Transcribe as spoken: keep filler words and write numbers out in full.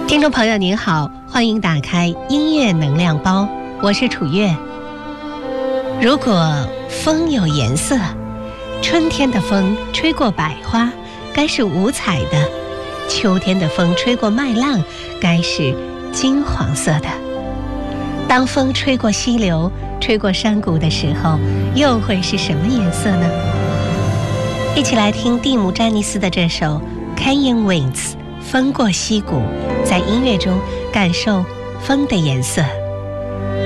听众朋友您好，欢迎打开音乐能量包，我是楚月。如果风有颜色，春天的风吹过百花，该是五彩的；秋天的风吹过麦浪，该是金黄色的。当风吹过溪流，吹过山谷的时候，又会是什么颜色呢？一起来听蒂姆·詹尼斯的这首 Canyon Winds 风过溪谷，在音乐中感受风的颜色。